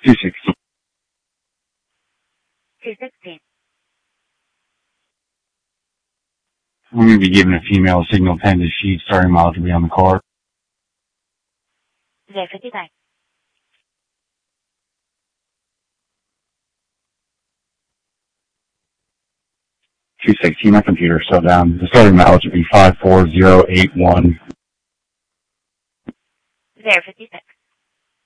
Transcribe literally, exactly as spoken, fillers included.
two sixteen. two sixteen. I'm going to be giving a female a signal ten to sheet, starting mileage will be on the car. zero fifty-five. two sixteen, my computer shut down. The starting mileage would be five four zero eight one. zero fifty-six.